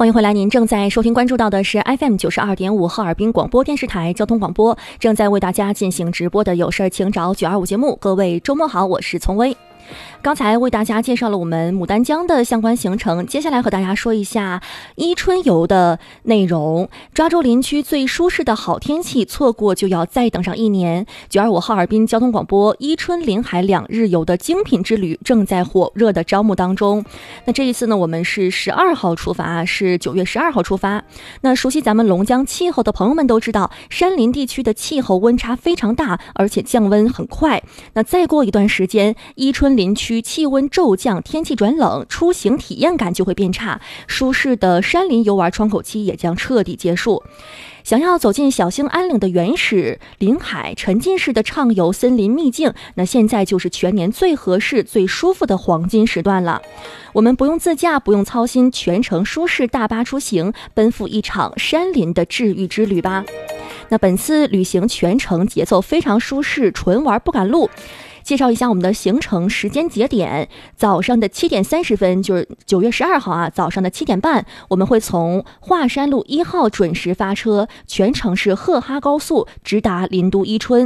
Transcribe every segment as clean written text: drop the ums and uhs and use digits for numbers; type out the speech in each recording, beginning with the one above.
欢迎回来，您正在收听关注到的是 FM92.5 哈尔滨广播电视台交通广播，正在为大家进行直播的有事请找925节目。各位周末好，我是丛薇。刚才为大家介绍了我们牡丹江的相关行程，接下来和大家说一下伊春游的内容。抓住林区最舒适的好天气，错过就要再等上1年。925哈尔滨交通广播伊春临海2日游的精品之旅正在火热的招募当中。那这一次呢，我们是12号出发，是9月12号出发。那熟悉咱们龙江气候的朋友们都知道，山林地区的气候温差非常大，而且降温很快。那再过一段时间，伊春林区气温骤降，天气转冷，出行体验感就会变差，舒适的山林游玩窗口期也将彻底结束。想要走进小兴安岭的原始林海，沉浸式的畅游森林秘境，那现在就是全年最合适最舒服的黄金时段了。我们不用自驾，不用操心，全程舒适大巴出行，奔赴一场山林的治愈之旅吧。那本次旅行全程节奏非常舒适，纯玩不赶路。介绍一下我们的行程时间节点，早上的7点30分，就是9月12号啊，早上的7点半，我们会从华山路1号准时发车，全程是赫哈高速直达林都伊春。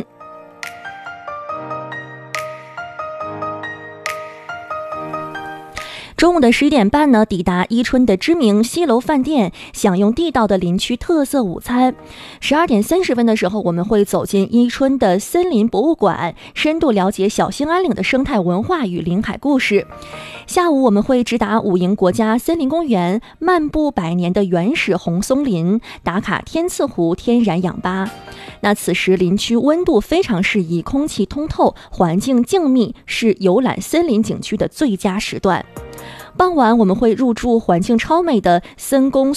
中午的11点半呢，抵达伊春的知名西楼饭店，享用地道的林区特色午餐。12点30分的时候，我们会走进伊春的森林博物馆，深度了解小兴安岭的生态文化与林海故事。下午我们会直达武营国家森林公园，漫步100年的原始红松林，打卡天赐湖天然氧吧。那此时林区温度非常适宜，空气通透，环境静谧，是游览森林景区的最佳时段。傍晚我们会入住环境超美的森宫